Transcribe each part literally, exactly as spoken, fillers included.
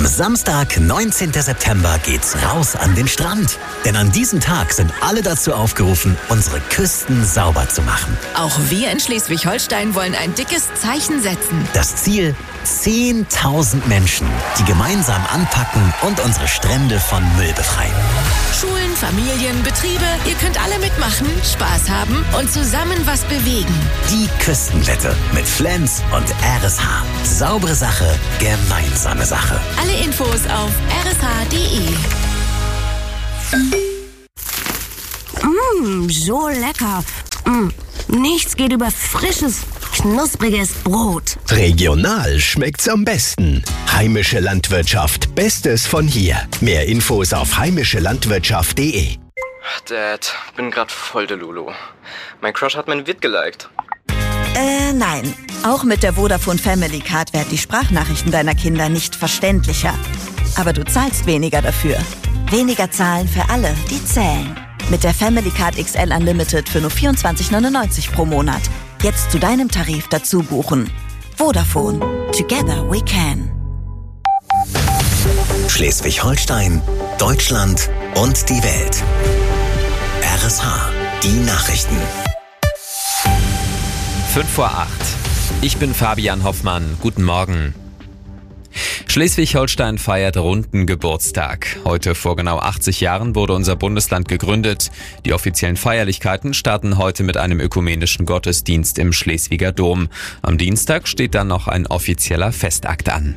Am Samstag, neunzehnten September, geht's raus an den Strand. Denn an diesem Tag sind alle dazu aufgerufen, unsere Küsten sauber zu machen. Auch wir in Schleswig-Holstein wollen ein dickes Zeichen setzen. Das Ziel: zehntausend Menschen, die gemeinsam anpacken und unsere Strände von Müll befreien. Schulen, Familien, Betriebe, ihr könnt alle mitmachen, Spaß haben und zusammen was bewegen. Die Küstenwette mit Flens und R S H. Saubere Sache, gemeinsame Sache. Alle Infos auf r s h punkt d e. Mmh, so lecker. Mmh, nichts geht über frisches, knuspriges Brot. Regional schmeckt's am besten. Heimische Landwirtschaft, Bestes von hier. Mehr Infos auf heimische landwirtschaft punkt d e. Dad, bin grad voll der Lulu. Mein Crush hat mein Vid geliked. Äh, nein. Auch mit der Vodafone Family Card werden die Sprachnachrichten deiner Kinder nicht verständlicher. Aber du zahlst weniger dafür. Weniger zahlen für alle, die zählen. Mit der Family Card X L Unlimited für nur vierundzwanzig neunundneunzig pro Monat. Jetzt zu deinem Tarif dazu buchen. Vodafone. Together we can. Schleswig-Holstein, Deutschland und die Welt. R S H, die Nachrichten. fünf vor acht. Ich bin Fabian Hoffmann. Guten Morgen. Schleswig-Holstein feiert runden Geburtstag. Heute vor genau achtzig Jahren wurde unser Bundesland gegründet. Die offiziellen Feierlichkeiten starten heute mit einem ökumenischen Gottesdienst im Schleswiger Dom. Am Dienstag steht dann noch ein offizieller Festakt an.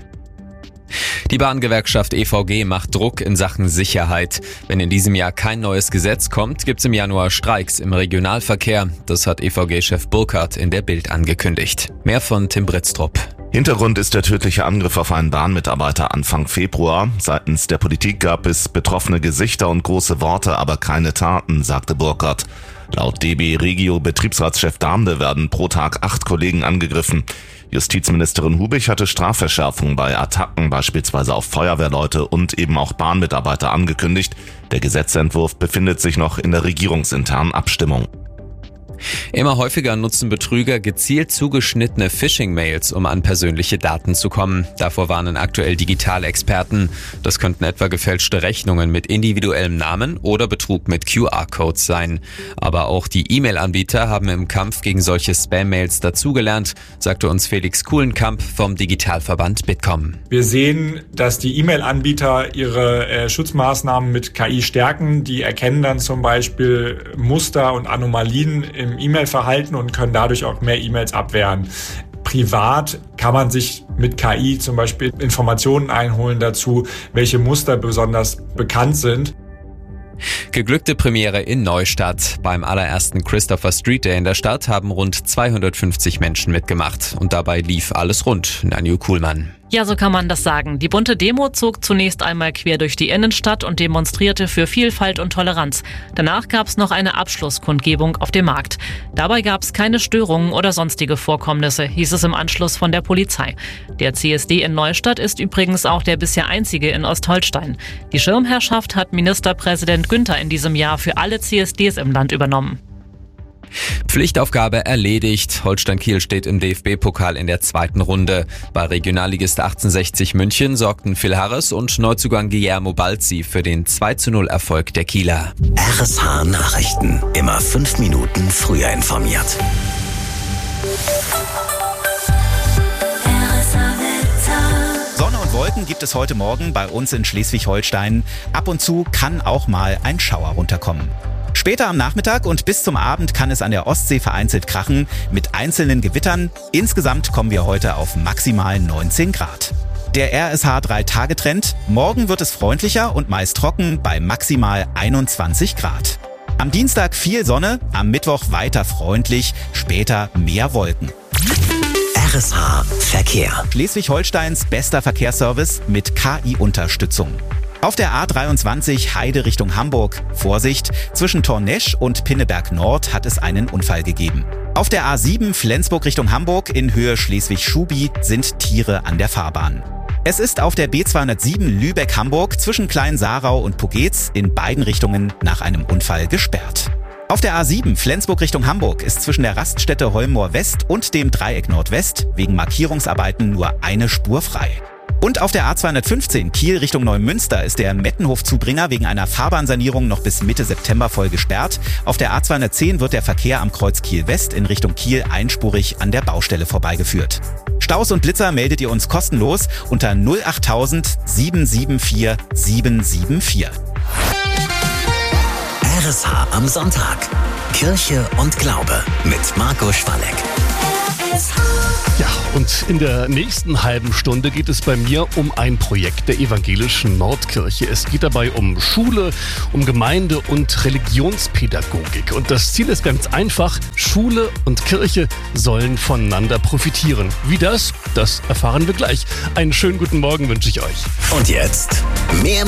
Die Bahngewerkschaft E V G macht Druck in Sachen Sicherheit. Wenn in diesem Jahr kein neues Gesetz kommt, gibt's im Januar Streiks im Regionalverkehr. Das hat E V G-Chef Burkhardt in der Bild angekündigt. Mehr von Tim Britztrup. Hintergrund ist der tödliche Angriff auf einen Bahnmitarbeiter Anfang Februar. Seitens der Politik gab es betroffene Gesichter und große Worte, aber keine Taten, sagte Burkhardt. Laut D B Regio Betriebsratschef Damde werden pro Tag acht Kollegen angegriffen. Justizministerin Hubich hatte Strafverschärfungen bei Attacken, beispielsweise auf Feuerwehrleute und eben auch Bahnmitarbeiter angekündigt. Der Gesetzentwurf befindet sich noch in der regierungsinternen Abstimmung. Immer häufiger nutzen Betrüger gezielt zugeschnittene Phishing-Mails, um an persönliche Daten zu kommen. Davor warnen aktuell Digitalexperten. Das könnten etwa gefälschte Rechnungen mit individuellem Namen oder Betrug mit Q R-Codes sein. Aber auch die E-Mail-Anbieter haben im Kampf gegen solche Spam-Mails dazugelernt, sagte uns Felix Kuhlenkamp vom Digitalverband Bitkom. Wir sehen, dass die E-Mail-Anbieter ihre äh, Schutzmaßnahmen mit K I stärken. Die erkennen dann zum Beispiel Muster und Anomalien im E-Mail-Verhalten und können dadurch auch mehr E-Mails abwehren. Privat kann man sich mit K I zum Beispiel Informationen einholen dazu, welche Muster besonders bekannt sind. Geglückte Premiere in Neustadt. Beim allerersten Christopher Street Day in der Stadt haben rund zweihundertfünfzig Menschen mitgemacht. Und dabei lief alles rund. Nanju Kuhlmann. Ja, so kann man das sagen. Die bunte Demo zog zunächst einmal quer durch die Innenstadt und demonstrierte für Vielfalt und Toleranz. Danach gab es noch eine Abschlusskundgebung auf dem Markt. Dabei gab es keine Störungen oder sonstige Vorkommnisse, hieß es im Anschluss von der Polizei. Der C S D in Neustadt ist übrigens auch der bisher einzige in Ostholstein. Die Schirmherrschaft hat Ministerpräsident Günther in diesem Jahr für alle C S Ds im Land übernommen. Pflichtaufgabe erledigt. Holstein Kiel steht im D F B-Pokal in der zweiten Runde. Bei Regionalligist achtzehnhundertsechzig München sorgten Phil Harris und Neuzugang Guillermo Balzi für den zwei zu null Erfolg der Kieler. R S H Nachrichten. Immer fünf Minuten früher informiert. Sonne und Wolken gibt es heute Morgen bei uns in Schleswig-Holstein. Ab und zu kann auch mal ein Schauer runterkommen. Später am Nachmittag und bis zum Abend kann es an der Ostsee vereinzelt krachen mit einzelnen Gewittern. Insgesamt kommen wir heute auf maximal neunzehn Grad. Der R S H drei Tage Trend. Morgen wird es freundlicher und meist trocken bei maximal einundzwanzig Grad. Am Dienstag viel Sonne, am Mittwoch weiter freundlich, später mehr Wolken. R S H Verkehr. Schleswig-Holsteins bester Verkehrsservice mit K I-Unterstützung. Auf der A dreiundzwanzig Heide Richtung Hamburg. Vorsicht, zwischen Tornesch und Pinneberg Nord hat es einen Unfall gegeben. Auf der A sieben Flensburg Richtung Hamburg in Höhe Schleswig-Schubi sind Tiere an der Fahrbahn. Es ist auf der B zweihundertsieben Lübeck-Hamburg zwischen Klein-Sarau und Pugetz in beiden Richtungen nach einem Unfall gesperrt. Auf der A sieben Flensburg Richtung Hamburg ist zwischen der Raststätte Holmmoor West und dem Dreieck Nordwest wegen Markierungsarbeiten nur eine Spur frei. Und auf der A zweihundertfünfzehn Kiel Richtung Neumünster ist der Mettenhof-Zubringer wegen einer Fahrbahnsanierung noch bis Mitte September voll gesperrt. Auf der A zweihundertzehn wird der Verkehr am Kreuz Kiel-West in Richtung Kiel einspurig an der Baustelle vorbeigeführt. Staus und Blitzer meldet ihr uns kostenlos unter null achttausend sieben sieben vier sieben sieben vier. R S H am Sonntag. Kirche und Glaube mit Marco Schwalleck. Ja, und in der nächsten halben Stunde geht es bei mir um ein Projekt der evangelischen Nordkirche. Es geht dabei um Schule, um Gemeinde und Religionspädagogik. Und das Ziel ist ganz einfach: Schule und Kirche sollen voneinander profitieren. Wie das? Das erfahren wir gleich. Einen schönen guten Morgen wünsche ich euch. Und jetzt mehr